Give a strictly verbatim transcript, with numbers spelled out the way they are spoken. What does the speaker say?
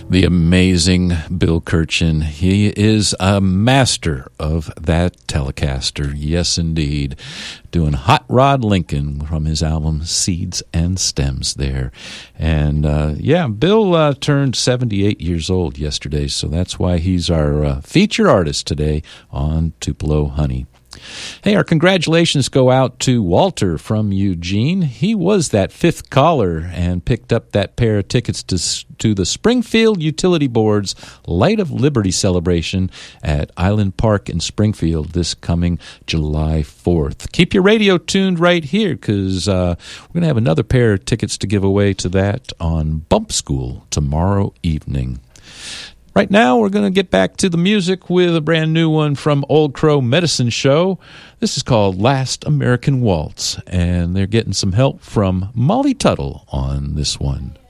The amazing Bill Kirchen. He is a master of that Telecaster. Yes, indeed. Doing Hot Rod Lincoln from his album Seeds and Stems there. And, uh, yeah, Bill uh, turned seventy-eight years old yesterday, so that's why he's our uh, feature artist today on Tupelo Honey. Hey, our congratulations go out to Walter from Eugene. He was that fifth caller and picked up that pair of tickets to, to the Springfield Utility Board's Light of Liberty celebration at Island Park in Springfield this coming July fourth. Keep your radio tuned right here because uh, we're going to have another pair of tickets to give away to that on Bump School tomorrow evening. Right now, we're going to get back to the music with a brand new one from Old Crow Medicine Show. This is called Last American Waltz, and they're getting some help from Molly Tuttle on this one.